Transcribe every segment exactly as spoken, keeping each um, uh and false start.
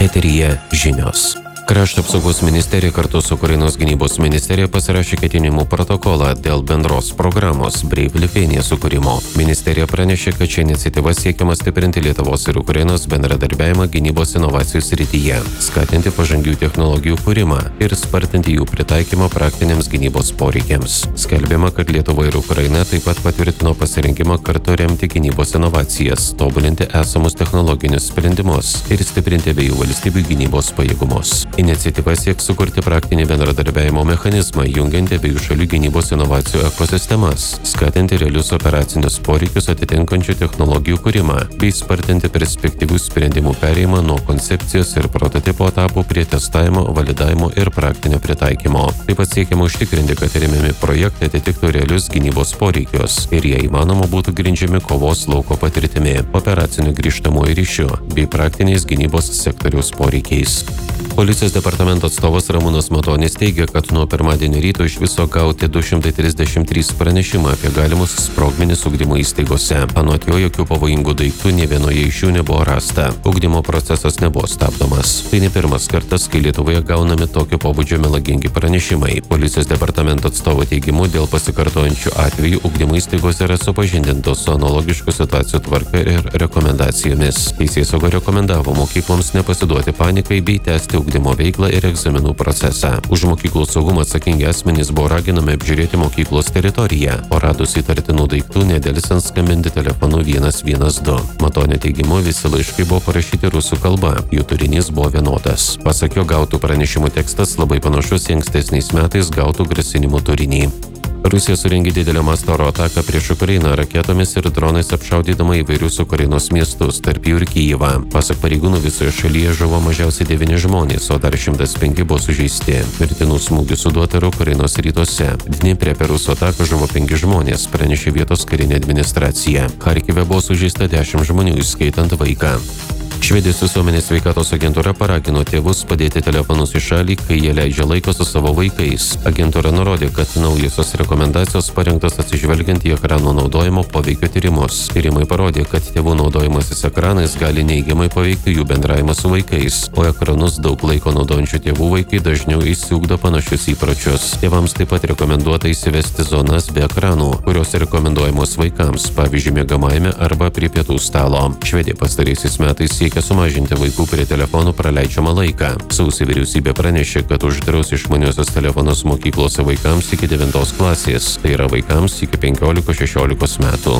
Eteryje žinios. Krašto apsaugos ministerija kartu su Ukrainos gynybos ministerija pasirašė ketinimų protokolą dėl bendros programos Brave Lithuania sukūrimo. Ministerija pranešė, kad šia iniciatyva siekiama stiprinti Lietuvos ir Ukrainos bendradarbiavimą gynybos inovacijų srityje, skatinti pažangių technologijų kūrimą ir spartinti jų pritaikymą praktiniams gynybos poreikiams. Skelbiama, kad Lietuva ir Ukraina taip pat patvirtino pasirinkimą kartu remti gynybos inovacijas, tobulinti esamus technologinius sprendimus ir stiprinti abiejų valstybių gynybos pajėgumus. Iniciatyva sieks sukurti praktinį bendradarbiavimo mechanizmą, jungiantį abiejų šalių gynybos inovacijų ekosistemas, skatinti realius operacinius poreikius atitinkančių technologijų kūrimą, bei spartinti perspektyvių sprendimų perėjimą nuo koncepcijos ir prototipo etapų prie testavimo, validavimo ir praktinio pritaikymo. Taip pat siekiama užtikrinti, kad remiami projektai atitiktų realius gynybos poreikius ir jie įmanoma būtų grindžiami kovos lauko patirtimi, operaciniu grįžtamuoju ryšiu bei praktiniais gynybos sektoriaus poreikiais. Policijos departamento atstovas Ramūnas Matonis teigia, kad nuo pirmadienio ryto iš viso gauti du šimtai trisdešimt trys pranešimą apie galimus sprogmenis ugdymo įstaigose. Anot jo, jokių pavojingų daiktų nė vienoje iš jų nebuvo rasta. Ugdymo procesas nebuvo stabdomas. Tai ne pirmas kartas, kai Lietuvoje gaunami tokio pobūdžio melagingi pranešimai. Policijos departamento atstovo teigimu, dėl pasikartojančių atvejų ugdymo įstaigos yra supažindintos su analogiškų situacijų tvarka ir rekomendacijomis. Teisėsauga rekomendavo mokykloms nepasiduoti panikai bei tęsti ugdymo veiklą ir egzaminų procesą. Už mokyklų saugumą atsakingi asmenys buvo raginami apžiūrėti mokyklos teritoriją, o radus įtartinų daiktų nedelsiant skambinti telefonu vienas vienas du. Matonio teigimu, visi laiškai buvo parašyti rusų kalba, jų turinys buvo vienodas. Pasak jo, gautų pranešimų tekstas labai panašus į ankstesniais metais gautų grasinimų turinį. Rusija surengė didelę masto oro ataką prieš Ukrainą raketomis ir dronais apšaudydama įvairius Ukrainos miestus, tarp jų ir Kijevą. Pasak pareigūnų, visoje šalyje žuvo mažiausiai devyni žmonės, o dar šimtas penki buvo sužeisti. Mirtinų smūgių suduota ir Ukrainos rytuose. Dniepre per rusų ataką žuvo penki žmonės, pranešė vietos karinė administracija. Charkive buvo sužeista dešimt žmonių, įskaitant vaiką. Švedijos visuomenės sveikatos agentūra paragino tėvus padėti telefonus į šalį, kai jie leidžia laiko su savo vaikais. Agentūra nurodė, kad naujosios rekomendacijos parengtos atsižvelgiant į ekranų naudojimo poveikio tyrimus. Tyrimai parodė, kad tėvų naudojimasis ekranais gali neigiamai paveikti jų bendravimą su vaikais, o ekranus daug laiko naudojančių tėvų vaikai dažniau išsiugdo panašius įpročius. Tėvams taip pat rekomenduota įsivesti zonas be ekranų, kurios rekomenduojamos vaikams, pavyzdžiui, miegamajame arba prie pietų stalo. Švedija pastaraisiais metais siekia sumažinti vaikų prie telefonų praleidžiamą laiką. Sausį vyriausybė pranešė, kad uždraus išmaniuosius telefonus mokyklose vaikams iki devintos klasės, tai yra vaikams iki penkiolikos šešiolikos metų.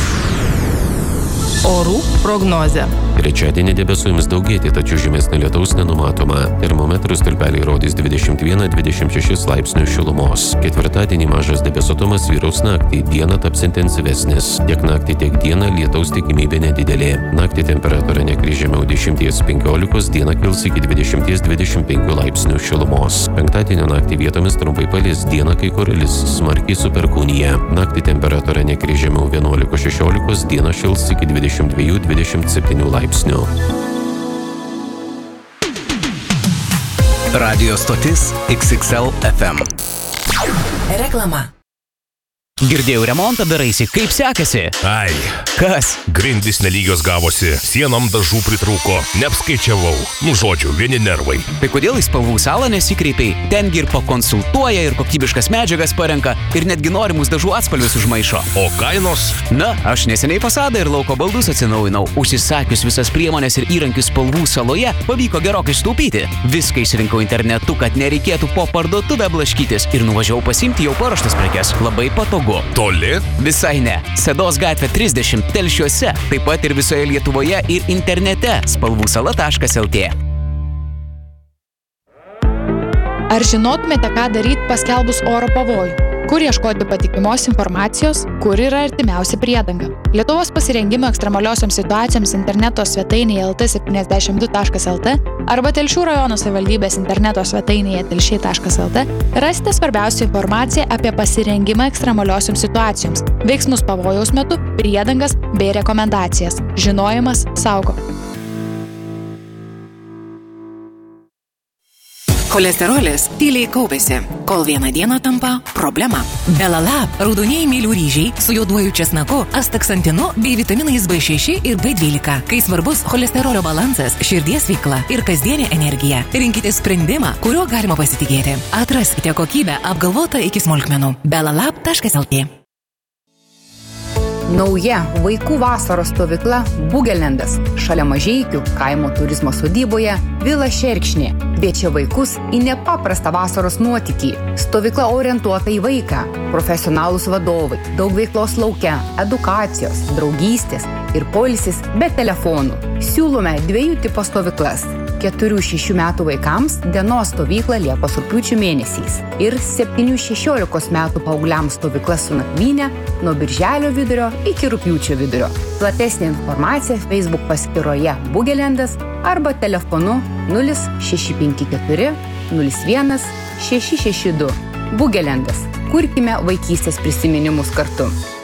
Orų prognozė. Trečiadienį debesų ims daugėti, tačiau žymesnio lietaus nenumatoma. Termometrų stulpeliai rodys dvidešimt vieną dvidešimt šešis laipsnius šilumos. Ketvirtadienį mažas debesuotumas vyraus naktį, dieną taps intensyvesnis. Tiek naktį, tiek dieną lietaus tikimybė nedidelė. Naktį temperatūra nekris žemiau dešimties penkiolikos, dieną kils iki dvidešimt dvidešimt penkių laipsnių šilumos. Penktadienio naktį vietomis trumpai palis, dieną kai kur lis smarkiai su perkūnija. Naktį temperatūra nekris žemiau vienuolikos šešiolikos, dieną šils iki dvidešimt dviejų dvidešimt septynių laipsnių. Radio stotis X X L F M. Reklama. Girdėjau, remontą daraisi, kaip sekasi? Ai, Kas? grindys nelygios gavosi, sienom dažų pritrūko, neapskaičiavau, nu žodžiu, vieni nervai. Tai kodėl į spalvų salą nesikreipiai? Tengi ir pakonsultuoja, ir kokybiškas medžiagas parenka, ir netgi norimus dažų atspalvius užmaišo. O kainos? Na, aš neseniai fasadą ir lauko baldus atsinaujinau. Užsisakius visas priemonės ir įrankius spalvų saloje, pavyko gerokai sutaupyti. Viską išsirinkau internetu, kad nereikėtų po parduotuvę blaškytis, ir nuvažiavau pasiimti jau paruoštas prekes. Labai patogu. Toli? Visai ne. Sedos gatvė trisdešimt Telšiuose, taip pat ir visoje Lietuvoje ir internete spalvūsala taškas el tė. Ar žinotumėte, ką daryti paskelbus oro pavojų? Kur ieškoti patikimos informacijos, kur yra artimiausia priedanga? Lietuvos pasirengimo ekstremaliosioms situacijoms interneto svetainėje el t septyniasdešimt du taškas el t arba Telšių rajono savivaldybės interneto svetainėje telšiai taškas el t rasite svarbiausią informaciją apie pasirengimą ekstremaliosioms situacijoms, veiksmus pavojaus metu, priedangas bei rekomendacijas. Žinojimas saugo. Cholesterolis tyliai kaupiasi, kol vieną dieną tampa problema. Belalab – raudonieji mėlių ryžiai su juoduoju česnaku, astaksantinu bei vitaminais B šeši ir B dvylika. Kai svarbus cholesterolio balansas, širdies veikla ir kasdienė energija, rinkite sprendimą, kuriuo galima pasitikėti. Atraskite kokybę apgalvotą iki smulkmenų. belalab taškas lt. Nauja vaikų vasaros stovykla Bugelendas šalia Mažeikių kaimo turizmo sodyboje Vila Šerkšnė kviečia vaikus į nepaprastą vasaros nuotykį. Stovykla orientuota į vaiką, profesionalūs vadovai, daug veiklos lauke, edukacijos, draugystės ir poilsis be telefonų. Siūlome dviejų tipo stovyklas. keturių šešių metų vaikams dienos stovykla Liepos rugpjūčio mėnesiais ir septynių šešiolikos metų paaugliams stovykla su nakvyne nuo birželio vidurio iki rugpjūčio vidurio. Platesnė informacija Facebook paskyroje Bugelendas arba telefonu nulis šeši penki keturi nulis vienas šeši šeši du. Bugelendas. Kurkime vaikystės prisiminimus kartu.